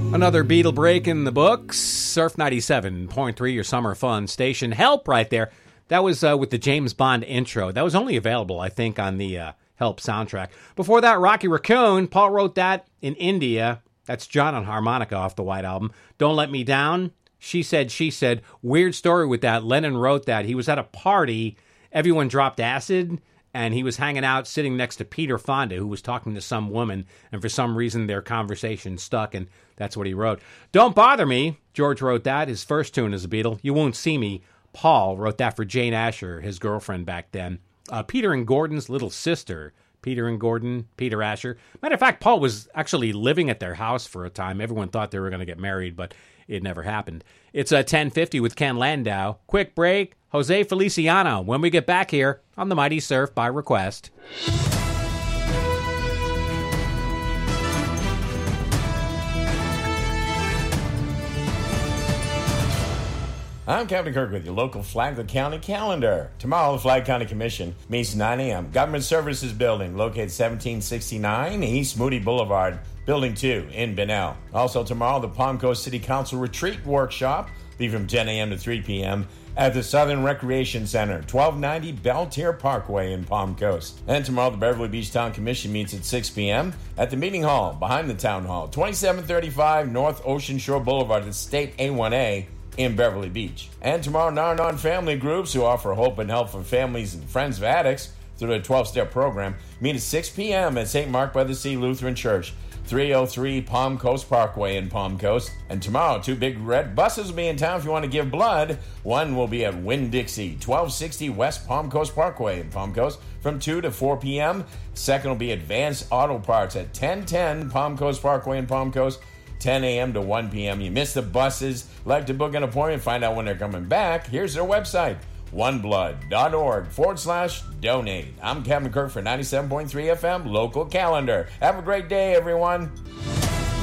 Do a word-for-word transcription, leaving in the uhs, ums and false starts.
Another Beatle break in the books. Surf ninety-seven point three, your summer fun station. Help right there. That was uh, with the James Bond intro. That was only available, I think, on the uh, Help soundtrack. Before that, Rocky Raccoon. Paul wrote that in India. That's John on harmonica off the White Album. Don't Let Me Down. She Said, She Said. Weird story with that. Lennon wrote that. He was at a party. Everyone dropped acid. And he was hanging out sitting next to Peter Fonda, who was talking to some woman, and for some reason their conversation stuck, and that's what he wrote. Don't Bother Me, George wrote that, his first tune as a Beatle. You Won't See Me, Paul wrote that for Jane Asher, his girlfriend back then. Uh, Peter and Gordon's little sister, Peter and Gordon, Peter Asher. Matter of fact, Paul was actually living at their house for a time. Everyone thought they were going to get married, but it never happened. It's a ten fifty with Ken Landau. Quick break. Jose Feliciano when we get back here on the Mighty Surf by Request. I'm Captain Kirk with your local Flagler County calendar. Tomorrow, the Flagler County Commission meets nine a.m. Government Services Building, located seventeen sixty-nine East Moody Boulevard, Building two in Bunnell. Also tomorrow, the Palm Coast City Council Retreat Workshop, be from ten a.m. to three p.m. at the Southern Recreation Center, twelve ninety Beltier Parkway in Palm Coast. And tomorrow, the Beverly Beach Town Commission meets at six p.m. at the Meeting Hall behind the Town Hall, twenty-seven thirty-five North Ocean Shore Boulevard at State A one A in Beverly Beach. And tomorrow, Narnon Family Groups, who offer hope and help for families and friends of addicts through their twelve-step program, meet at six p.m. at Saint Mark by the Sea Lutheran Church, three oh three Palm Coast Parkway in Palm Coast. And tomorrow, two big red buses will be in town if you want to give blood. One will be at Winn-Dixie, twelve sixty West Palm Coast Parkway in Palm Coast from two to four p.m. Second will be Advanced Auto Parts at ten ten Palm Coast Parkway in Palm Coast, ten a.m. to one p.m. You missed the buses, like to book an appointment, find out when they're coming back. Here's their website, oneblood.org forward slash donate. I'm Captain Kirk for ninety-seven point three F M Local Calendar. Have a great day, everyone.